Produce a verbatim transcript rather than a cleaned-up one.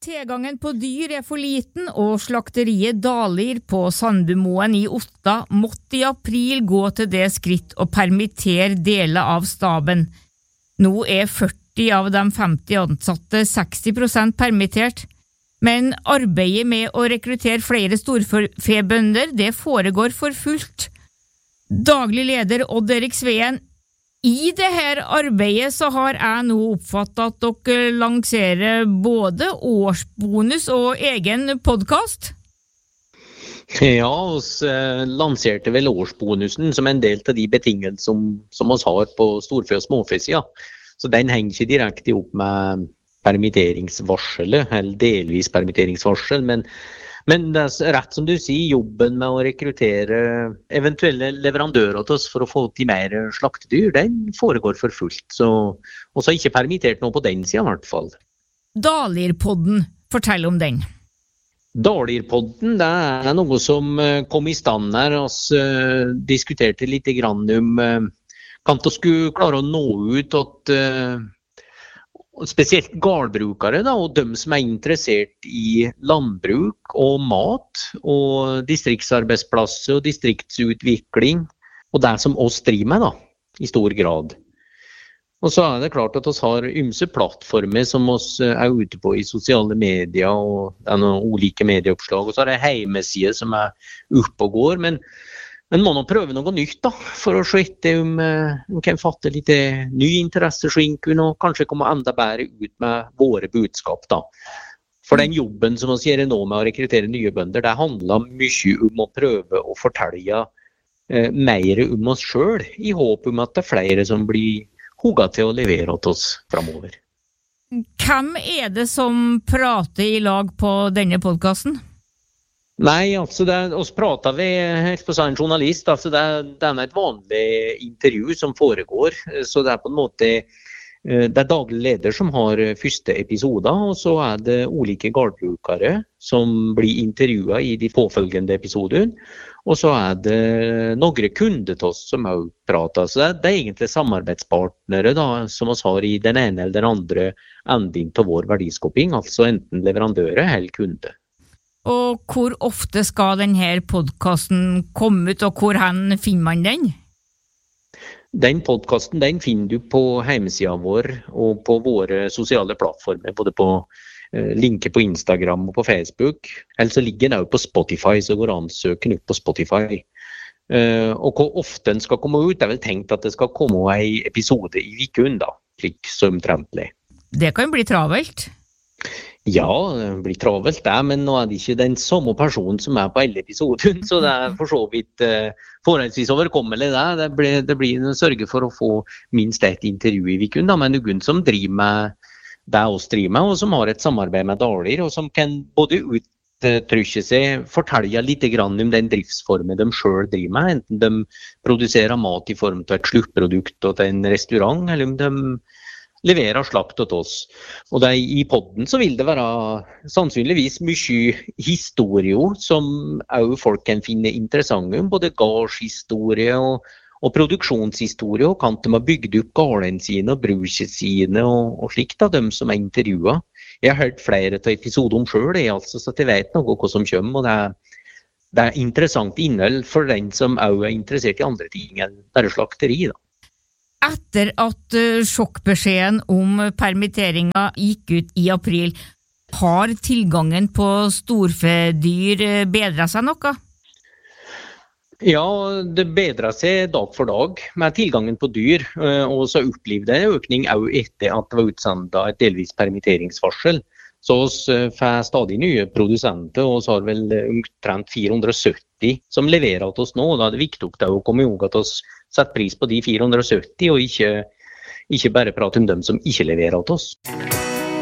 Tilgangen på dyr er for liten, og slakteriet Dalir på Sandbumoen i Otta måtte i april gå til det skritt å permittere deler av staben. Nå er førti av de femti ansatte seksti prosent permittert, men arbeidet med å rekruttere flere storfebønder det foregår for fullt. Daglig leder Odd Erik Sveen, i det her arbeidet så har jeg nå oppfattet at dere lanserer både årsbonus og egen podcast. Ja, oss eh, lanserte vel årsbonusen som en del av de betingelser som, som oss har på storfe- og småfesida. Så den henger ikke direkte opp med permitteringsvarselet, eller delvis permitteringsvarsel, men Men det er rett som du sier, jobben med å rekruttere eventuelle leverandører til oss for å få til mer slaktedyr, den foregår for fullt. Så også ikke permittert noe på den siden i hvert fall. Dalirpodden, fortell om den. Dalirpodden, det er noe som kom i stand her. Vi diskuterte litt grann om kan vi skulle klare å nå ut til spesielt gårdbrukere da, og de som er interessert i landbruk og mat og distriktsarbeidsplasser og distriktsutvikling og det som oss driver med da, i stor grad. Og så er det klart at oss har ymse plattformer som oss er ute på i sosiale medier og det er noen ulike medieoppslag, og så er det hjemmesider som er oppe og går, men Men må nå prøve noe nytt da, for å se etter om vi kan fatte litt ny interesse skinken og kanskje komme enda bedre ut med våre budskap da. For den jobben som vi gjør nå med å rekruttere nye bønder, det handler mye om å prøve å fortelle eh, mer om oss selv, i håp om at det er flere som blir hugget til å levere til oss fremover. Hvem er det som prater i lag på denne podcasten? Nei, altså det er, oss prater vi helt på en journalist, altså det er, det er et vanlig intervju som foregår, så det er på en måte, det er daglig leder som har første episoder, og så er det ulike gårdbrukere som blir intervjuet i de påfølgende episodene, og så er det noen kunder til oss som også prater, så det er, det er egentlig samarbeidspartnere da, som oss har i den ene eller den andre enden til vår verdiskaping, altså enten leverandører eller kunder. Og hvor ofte skal denne podcasten komme ut, og hvor hen finner man den? Den podcasten den finner du på hjemmesiden vår og på våre sosiale plattformer, både på eh, linker på Instagram og på Facebook. Eller så ligger den også på Spotify, så går det an å søke den ut på Spotify. Eh, og hvor ofte den skal komme ut, det er vel tenkt at det skal komme en episode i uken da, slik som omtrentlig. Det kan bli travelt. Ja, det blir travelt det, men nå er det ikke den samme personen som er på alle episoden, så det er for så vidt uh, forholdsvis overkommelig det. Det blir, det blir en sørge for å få minst et intervju i uken, da, med noen som driver med det oss driver med, og som har et samarbeid med Dalir, og som kan både uttrykke seg, fortelle litt grann om den driftsformen de selv driver med, enten de produserer mat i form av et sluttprodukt til en restaurant, eller om de leverer slakt til oss. Og det, i podden så vil det være sannsynligvis mye historie som også folk kan finne interessante om, både gårdshistorie og, og produksjonshistorie, og kan de ha bygd opp gårdene sine og bruket sine og, og slikt av dem som er intervjuet. Jeg har hørt flere til episoder om selv, altså, så jeg vet noe hva som kommer, og det er, det er interessant innhold for den som også er interessert i andre ting enn bare slakteri da. Etter at sjokkbeskjeden om permitteringa gikk ut i april, har tilgangen på storfedyr bedret seg noe? Ja, det bedret seg dag for dag med tilgangen på dyr, og så opplevde jeg en økning også etter at det var utsendt et delvis permitteringsvarsel. Så vi får stadig nye produsenter, og så har vel omtrent fire hundre og sytti som leverer til oss nå, og da er det viktig å komme ihåg at vi setter pris på de fire hundre og sytti, og ikke, ikke bare prate om dem som ikke leverer til oss.